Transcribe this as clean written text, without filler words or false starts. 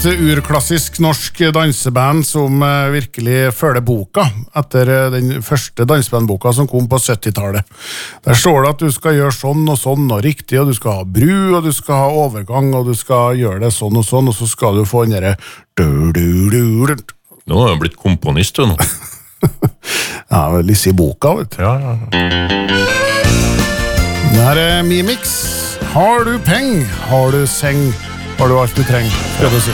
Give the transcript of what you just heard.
urklassisk norsk danseband som virkelig følger boka etter den første dansebandboka som kom på 70-tallet. Der står det at du skal gjøre sånn og riktig, og du skal ha bru, og du skal ha overgang, og du skal gjøre det sånn, og så skal du få den der Nå har jeg blitt komponist, du nå. Ja, litt i boka, vet du. Ja. Det her Mimix. Har du peng? Har du seng? Har du alt du trenger? Skal du si.